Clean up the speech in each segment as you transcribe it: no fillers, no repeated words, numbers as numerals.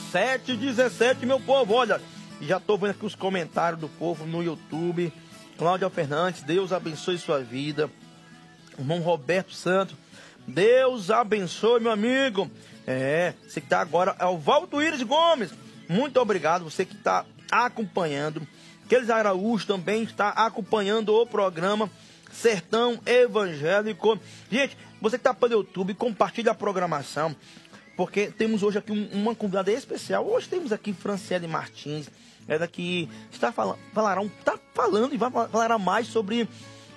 7h17, meu povo, olha, já tô vendo aqui os comentários do povo no YouTube. Cláudia Fernandes, Deus abençoe sua vida. Irmão Roberto Santos, Deus abençoe, meu amigo. Você que tá agora é o Valdo Iris Gomes. Muito obrigado, você que tá acompanhando. Aqueles Araújo também está acompanhando o programa Sertão Evangélico. Gente, você que tá pelo YouTube, compartilha a programação, porque temos hoje aqui uma convidada especial. Hoje temos aqui Franciele Martins, ela que está falando e vai falar mais sobre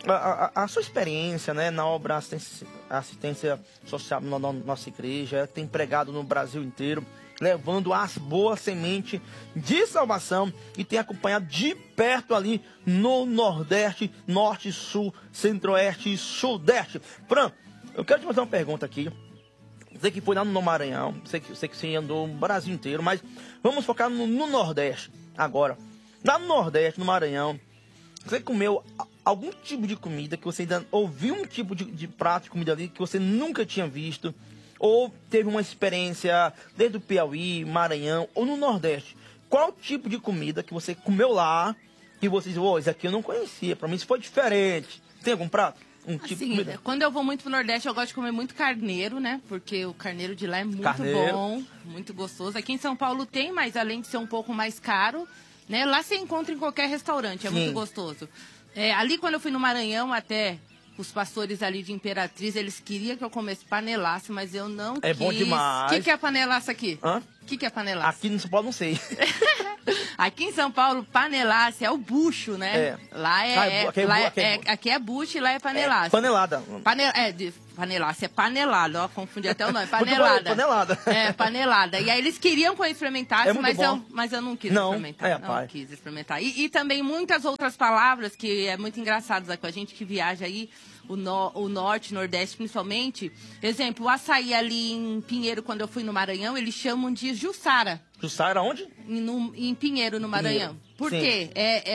a sua experiência, né, na obra assistência social na nossa igreja. Ela tem pregado no Brasil inteiro, levando as boas sementes de salvação, e tem acompanhado de perto ali no Nordeste, Norte, Sul, Centro-Oeste e Sudeste. Fran, eu quero te fazer uma pergunta aqui. Você que foi lá no Maranhão, sei que você andou o Brasil inteiro, mas vamos focar no Nordeste agora. Lá no Nordeste, no Maranhão, você comeu algum tipo de comida que você ainda ouviu, um tipo de prato de comida ali que você nunca tinha visto? Ou teve uma experiência desde o Piauí, Maranhão ou no Nordeste? Qual tipo de comida que você comeu lá que você disse, isso aqui eu não conhecia, pra mim isso foi diferente? Tem algum prato? Um tipo de comida? Quando eu vou muito pro Nordeste, eu gosto de comer muito carneiro, né? Porque o carneiro de lá é muito bom, muito gostoso. Aqui em São Paulo tem, mas além de ser um pouco mais caro, né? Lá você encontra em qualquer restaurante, é muito gostoso. Ali quando eu fui no Maranhão, até os pastores ali de Imperatriz, eles queriam que eu comesse panelaço, mas eu não quis. É bom demais. O que é panelaço aqui? Hã? O que é panelaço? Aqui em São Paulo não sei. Aqui em São Paulo, panelaço é o bucho, né? Lá aqui é bucho e lá é panelaço. Panelada. Panelaço é panelado, ó, confundi até o nome. Panelada. Panelada. Panelada. E aí eles queriam que eu experimentasse, mas eu não quis experimentar. Não quis experimentar. E também muitas outras palavras que é muito engraçado com a gente que viaja aí, o Norte, Nordeste principalmente. Exemplo, o açaí ali em Pinheiro, quando eu fui no Maranhão, eles chamam de Jussara. Jussara onde? Em Pinheiro, no Maranhão. Por quê?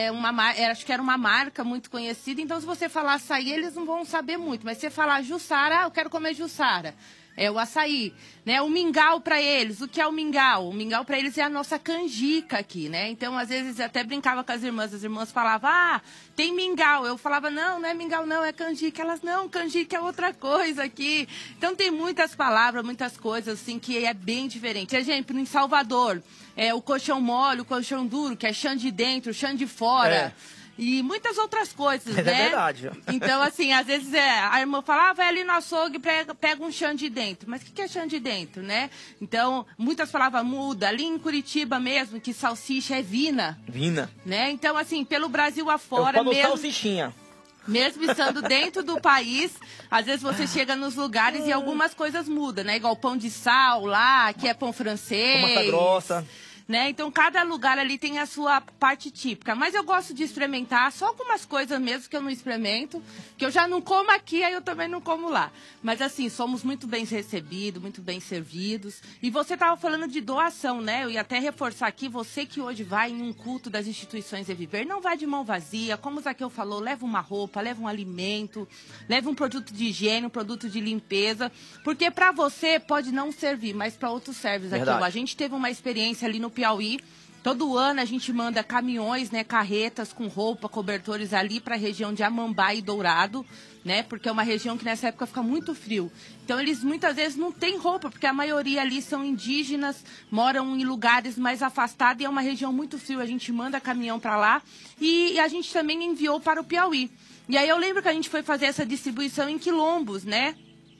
Acho que era uma marca muito conhecida, então se você falar açaí, eles não vão saber muito. Mas se você falar Jussara, eu quero comer Jussara. É o açaí, né? O mingau para eles, o que é o mingau? O mingau para eles é a nossa canjica aqui, né? Então, às vezes, até brincava com as irmãs falavam, tem mingau. Eu falava, não é mingau não, é canjica. Elas, não, canjica é outra coisa aqui. Então, tem muitas palavras, muitas coisas, assim, que é bem diferente. Exemplo, em Salvador, o colchão mole, o colchão duro, que é chão de dentro, chão de fora. E muitas outras coisas, né? É verdade. Então, assim, às vezes a irmã fala, vai ali no açougue e pega um chão de dentro. Mas o que é chão de dentro, né? Então, muitas palavras mudam. Ali em Curitiba mesmo, que salsicha é vina. Vina. Né? Então, assim, pelo Brasil afora mesmo... salsichinha. Mesmo estando dentro do país, às vezes você chega nos lugares e algumas coisas mudam, né? Igual pão de sal lá, que é pão francês. Massa grossa. Né? Então, cada lugar ali tem a sua parte típica. Mas eu gosto de experimentar só algumas coisas mesmo que eu não experimento, que eu já não como aqui, aí eu também não como lá. Mas, assim, somos muito bem recebidos, muito bem servidos. E você estava falando de doação, né? Eu ia até reforçar aqui, você que hoje vai em um culto das instituições Reviver, não vai de mão vazia. Como o Zaqueu falou, leva uma roupa, leva um alimento, leva um produto de higiene, um produto de limpeza. Porque para você pode não servir, mas para outros serve, Zaqueu. A gente teve uma experiência ali no Piauí. Todo ano a gente manda caminhões, né, carretas com roupa, cobertores ali para a região de Amambá e Dourado, né, porque é uma região que nessa época fica muito frio. Então eles muitas vezes não têm roupa, porque a maioria ali são indígenas, moram em lugares mais afastados e é uma região muito fria. A gente manda caminhão para lá e a gente também enviou para o Piauí. E aí eu lembro que a gente foi fazer essa distribuição em quilombos, né?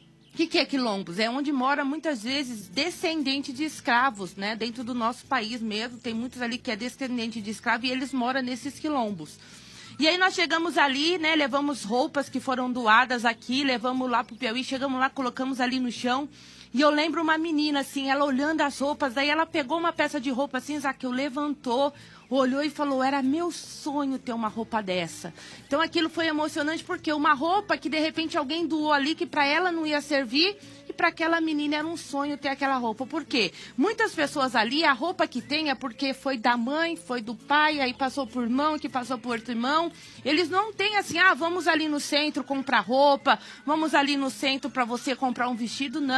O que é quilombos? É onde mora muitas vezes descendente de escravos, né? Dentro do nosso país mesmo, tem muitos ali que é descendente de escravo e eles moram nesses quilombos. E aí nós chegamos ali, né? Levamos roupas que foram doadas aqui, levamos lá pro Piauí, chegamos lá, colocamos ali no chão. E eu lembro uma menina, assim, ela olhando as roupas, daí ela pegou uma peça de roupa assim, Zaqueu levantou, olhou e falou, era meu sonho ter uma roupa dessa. Então aquilo foi emocionante porque uma roupa que de repente alguém doou ali que para ela não ia servir e para aquela menina era um sonho ter aquela roupa. Por quê? Muitas pessoas ali, a roupa que tem é porque foi da mãe, foi do pai, aí passou por irmão, que passou por outro irmão. Eles não têm assim, vamos ali no centro comprar roupa, vamos ali no centro para você comprar um vestido, não.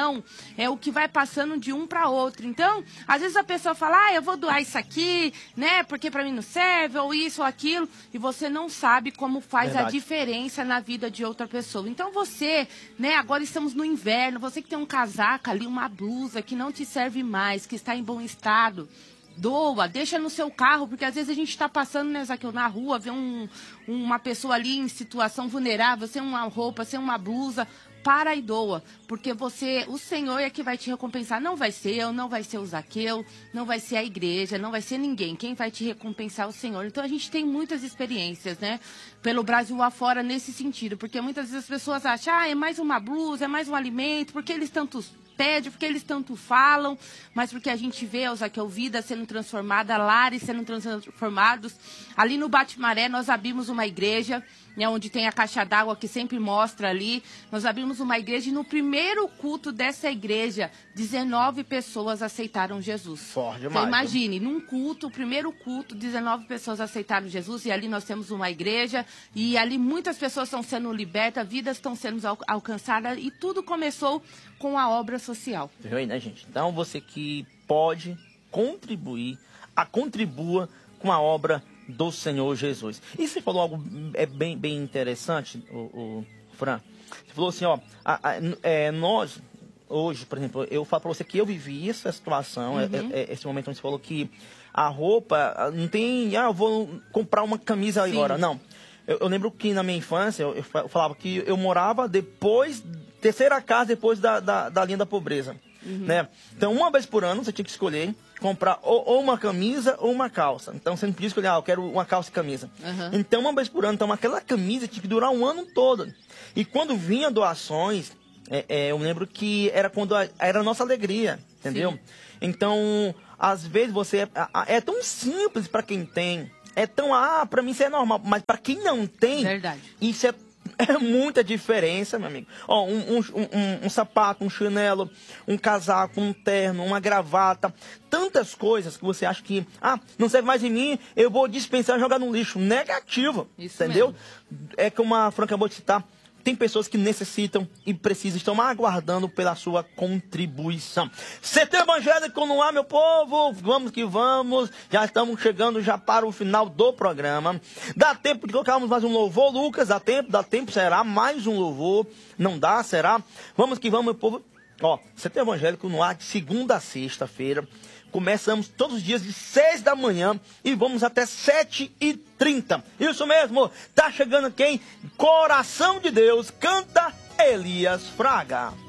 é o que vai passando de um para outro. Então, às vezes a pessoa fala, eu vou doar isso aqui, né, porque para mim não serve, ou isso ou aquilo, e você não sabe como faz a diferença na vida de outra pessoa. Então você, né, agora estamos no inverno, você que tem um casaco ali, uma blusa que não te serve mais, que está em bom estado, doa, deixa no seu carro, porque às vezes a gente está passando, né, Zaqueu, na rua, vê uma pessoa ali em situação vulnerável, sem uma roupa, sem uma blusa, para e doa, porque o Senhor é que vai te recompensar, não vai ser eu, não vai ser o Zaqueu, não vai ser a igreja, não vai ser ninguém, quem vai te recompensar é o Senhor. Então a gente tem muitas experiências, né, pelo Brasil afora nesse sentido, porque muitas vezes as pessoas acham, é mais uma blusa, é mais um alimento, porque eles tantos pedem, porque eles tanto falam, mas porque a gente vê, Zaqueu, vida sendo transformada, lares sendo transformados. Ali no Bate-Maré nós abrimos uma igreja, né, onde tem a caixa d'água que sempre mostra ali. Nós abrimos uma igreja e no primeiro culto dessa igreja, 19 pessoas aceitaram Jesus. Forte demais. Então imagine, num culto, o primeiro culto, 19 pessoas aceitaram Jesus e ali nós temos uma igreja e ali muitas pessoas estão sendo libertas, vidas estão sendo alcançadas e tudo começou com a obra social. Viu aí, né, gente? Então você que pode contribuir, contribua com a obra do Senhor Jesus. E você falou algo bem interessante, o Fran. Você falou assim, nós, hoje, por exemplo, eu falo para você que eu vivi essa situação, esse momento onde você falou que a roupa não tem, eu vou comprar uma camisa agora. Não. Eu lembro que na minha infância, eu falava que eu morava terceira casa depois da linha da pobreza. Né? Então, uma vez por ano, você tinha que escolher comprar ou uma camisa ou uma calça. Então, você não podia escolher, eu quero uma calça e camisa. Então, uma vez por ano, então, aquela camisa tinha que durar um ano todo. E quando vinha doações, eu lembro que era quando era a nossa alegria, entendeu? Sim. Então, às vezes, é tão simples para quem tem. É tão, para mim isso é normal. Mas para quem não tem, verdade, isso é muita diferença, meu amigo. Um sapato, um chinelo, um casaco, um terno, uma gravata. Tantas coisas que você acha que, não serve mais em mim, eu vou dispensar e jogar no lixo. Negativo, isso entendeu? Mesmo. É como a Fran acabou de citar. Tem pessoas que necessitam e precisam, estão aguardando pela sua contribuição. CT Evangélico no ar, meu povo. Vamos que vamos. Já estamos chegando já para o final do programa. Dá tempo de colocarmos mais um louvor, Lucas? Dá tempo, será? Mais um louvor? Não dá, será? Vamos que vamos, meu povo. CT Evangélico no ar de segunda a sexta-feira. Começamos todos os dias de 6 da manhã e vamos até 7h30. Isso mesmo, tá chegando quem? Coração de Deus, canta Elias Fraga.